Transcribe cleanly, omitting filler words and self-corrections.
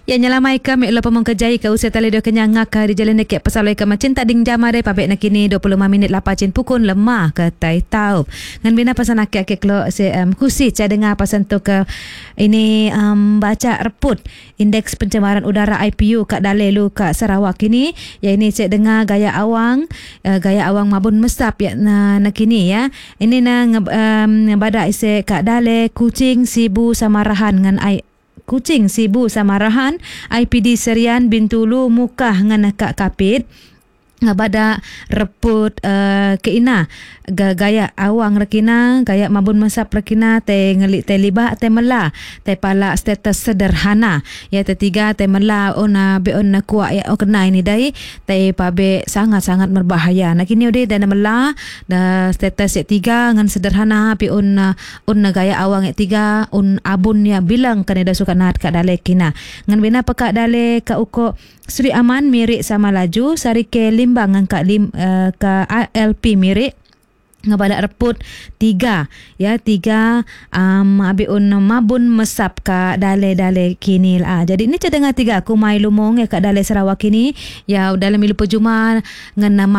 Ya nyalamai kami lo pemong kejai ke usia tali do kenyang ngaka di jalan nekek pasalai ke macin tading jama dai pabek nak kini 25 minit lapacin pukun lemah ke tai tau. Ngan bina pasan akek lo se kusi ca dengar pasan tu ke ini baca reput indeks pencemaran udara IPU kat Dalelu kat Sarawak ini. Ya ini cek dengar gaya awang mabun mesap ya nak kini ya. Ini na badak ise kat Dale Kuching Sibu Samarahan ngan Kuching Sibu Samarahan IPD Serian Bintulu Mukah ngan Kak Kapit ngabada reput keina gaya awang rekina gaya mabun mesap rekina te ngelik te liba te mela te pala status sederhana ya ketiga te mela ona be on kuat ya kena ini dai te pabe sangat-sangat berbahaya nak kini ode dan mela da status ya tiga ngan sederhana pi on gaya awang ya tiga on abun ya bilang kan da suka nat ka dale kina ngan bina pekak dale ka uko Sri Aman mirik sama laju sarike limbang angkat ke LP mirik ngabada reput 3 ya 3 abiun mabun mesap ka dale kini jadi ni cadengar 3 aku mai lumong ya kat dale Sarawak ini ya dalam milu pejuma ngan